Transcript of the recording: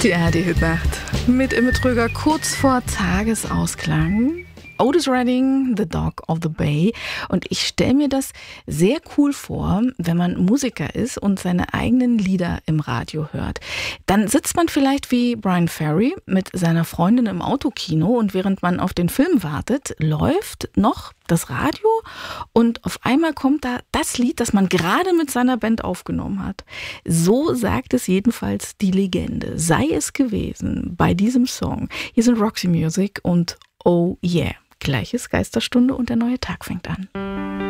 Die ARD-Hitnacht mit Imme Tröger kurz vor Tagesausklang. Otis Redding, The Dog of the Bay. Und ich stelle mir das sehr cool vor, wenn man Musiker ist und seine eigenen Lieder im Radio hört. Dann sitzt man vielleicht wie Bryan Ferry mit seiner Freundin im Autokino und während man auf den Film wartet, läuft noch das Radio und auf einmal kommt da das Lied, das man gerade mit seiner Band aufgenommen hat. So sagt es jedenfalls die Legende. Sei es gewesen bei diesem Song. Hier sind Roxy Music und Oh Yeah. Gleiches Geisterstunde und der neue Tag fängt an.